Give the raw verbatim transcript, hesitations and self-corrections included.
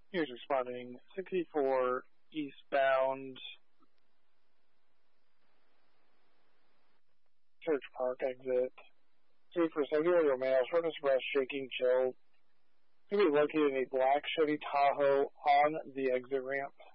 Here's responding. sixty-four eastbound. Church Park exit. three for seventy-year-old male, shortness of breath, shaking, chill. Could be located in a black Chevy Tahoe on the exit ramp.